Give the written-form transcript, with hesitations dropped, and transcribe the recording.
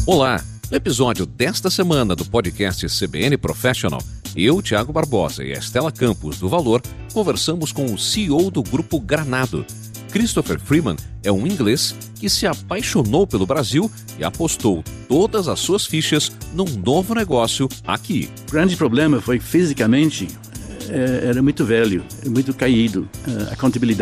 Olá! No episódio desta semana do podcast CBN Professional, eu, Thiago Barbosa e a Estela Campos, do Valor, conversamos com o CEO do Grupo Granado. Christopher Freeman é um inglês que se apaixonou pelo Brasil e apostou todas as suas fichas num novo negócio aqui. O grande problema foi fisicamente, era muito velho, muito caído. A contabilidade